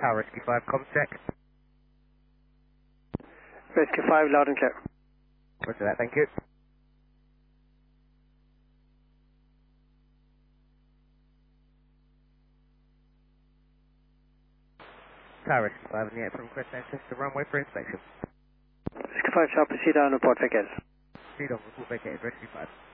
Tower Rescue 5, com check. Rescue 5, loud and clear. Roger that, thank you. Tower Rescue 5 in the air from Crest access to runway for inspection. Rescue 5 shall proceed on report vacated. Proceed on, report vacated, Rescue 5.